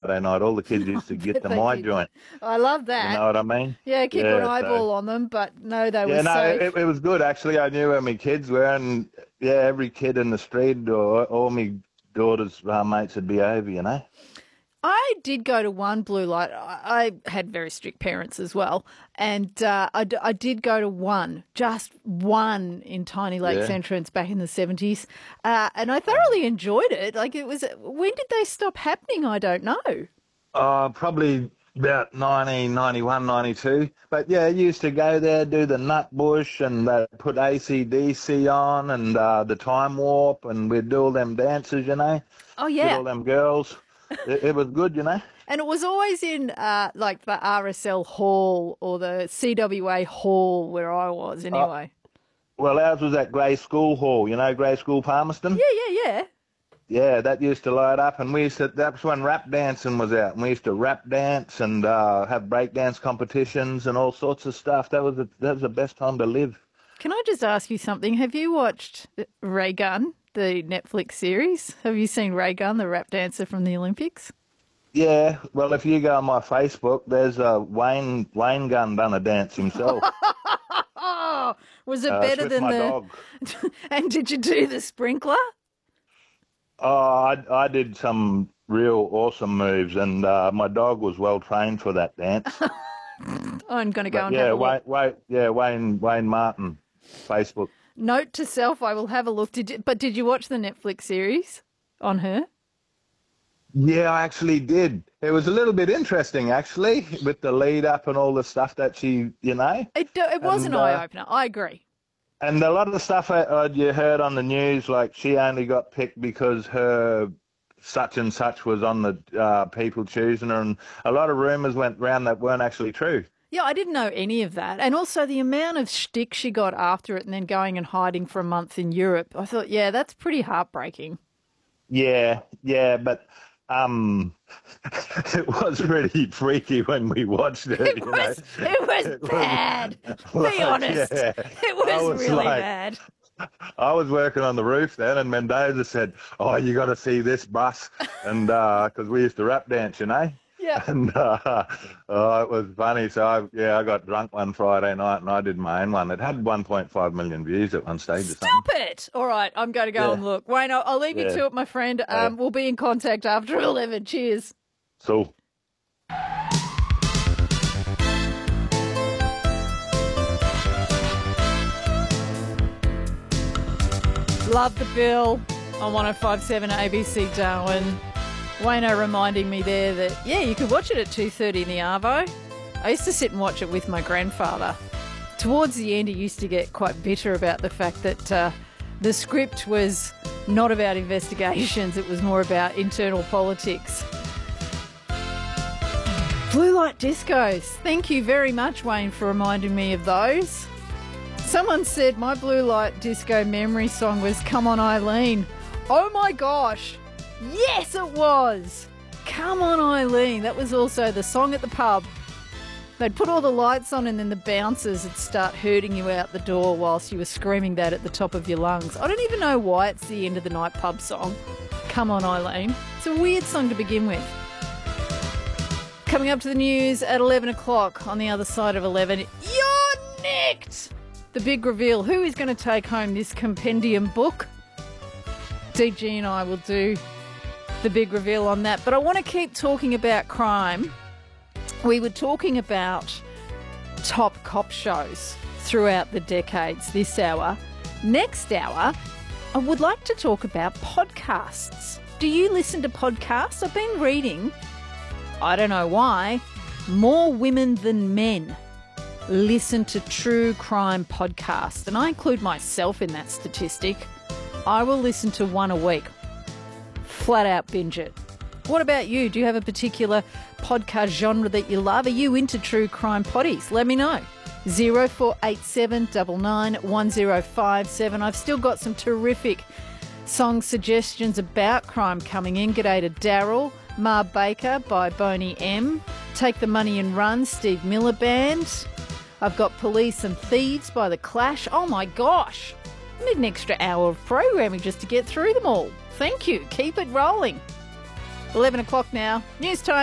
Friday night. All the kids used to get to They my did. joint. I love You that. know what I mean? Yeah, keep an eyeball on them, but no, they were safe. It was good actually. I knew where my kids were, and every kid in the street or all my daughter's mates would be over. I did go to one blue light. I had very strict parents as well. And I did go to one, just one in Tiny Lakes Yeah. Entrance back in the 70s. And I thoroughly enjoyed it. Like when did they stop happening? I don't know. Probably about 1991, 92. But yeah, I used to go there, do the Nut Bush, and put AC/DC on, and the Time Warp, and we'd do all them dances, Oh, with yeah. all them girls. It was good, And it was always in like the RSL Hall or the CWA Hall where I was anyway. Well, ours was at Grey School Hall, Grey School Palmerston? Yeah. Yeah, that used to light up, and that's when rap dancing was out, and we used to rap dance and have breakdance competitions and all sorts of stuff. That was the best time to live. Can I just ask you something? Have you watched Ray Gunn, the Netflix series? Have you seen Ray Gunn, the rap dancer from the Olympics? Yeah, well, if you go on my Facebook, there's Wayne Gunn done a dance himself. Oh, was it better with than my the... dog. And did you do the sprinkler? Oh, I did some real awesome moves, and my dog was well trained for that dance. I'm going to go But and have a look. Wayne Martin, Facebook. Note to self, I will have a look. Did you watch the Netflix series on her? Yeah, I actually did. It was a little bit interesting, actually, with the lead up and all the stuff that she, It was an eye-opener. I agree. And a lot of the stuff you heard on the news, like she only got picked because her such and such was on the people choosing her, and a lot of rumours went round that weren't actually true. Yeah, I didn't know any of that. And also the amount of shtick she got after it and then going and hiding for a month in Europe. I thought, yeah, that's pretty heartbreaking. Yeah, but it was pretty freaky when we watched it. It was bad. Be honest. Yeah. It was really bad. I was working on the roof then, and Mendoza said, "Oh, you got to see this bus," and because we used to rap dance, Yeah. And it was funny. So I got drunk one Friday night, and I did my own one. It had 1.5 million views at one stage. Stop it! All right, I'm going to go and look. Wayne, I'll leave you to it, my friend. We'll be in contact after 11. Cheers. So. Love the bill on 105.7 ABC Darwin. Wayno reminding me there that, you could watch it at 2:30 in the Arvo. I used to sit and watch it with my grandfather. Towards the end, he used to get quite bitter about the fact that the script was not about investigations, it was more about internal politics. Blue light discos. Thank you very much, Wayne, for reminding me of those. Someone said my blue light disco memory song was Come On Eileen. Oh my gosh. Yes, it was. Come On Eileen. That was also the song at the pub. They'd put all the lights on and then the bouncers would start herding you out the door whilst you were screaming that at the top of your lungs. I don't even know why it's the end of the night pub song. Come On Eileen. It's a weird song to begin with. Coming up to the news at 11 o'clock. On the other side of 11, you're nicked! The big reveal. Who is going to take home this compendium book? DG and I will do the big reveal on that. But I want to keep talking about crime. We were talking about top cop shows throughout the decades this hour. Next hour, I would like to talk about podcasts. Do you listen to podcasts? I've been reading, I don't know why, more women than men listen to true crime podcasts. And I include myself in that statistic. I will listen to one a week. Flat out binge it. What about you? Do you have a particular podcast genre that you love? Are you into true crime potties? Let me know. 0487 99 1057. I've still got some terrific song suggestions about crime coming in. G'day to Daryl. Ma Baker by Boney M. Take the Money and Run, Steve Miller Band. I've got Police and Thieves by The Clash. Oh my gosh. I need an extra hour of programming just to get through them all. Thank you. Keep it rolling. 11 o'clock now. News time.